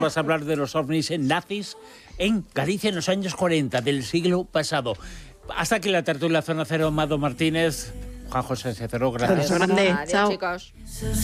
Vas a hablar de los ovnis nazis en Galicia en los años 40 del siglo pasado. Hasta aquí la tertulia Zona Cero, Mado Martínez, Juan José Cecero, gracias. Grande, Adiós, chao. chicos.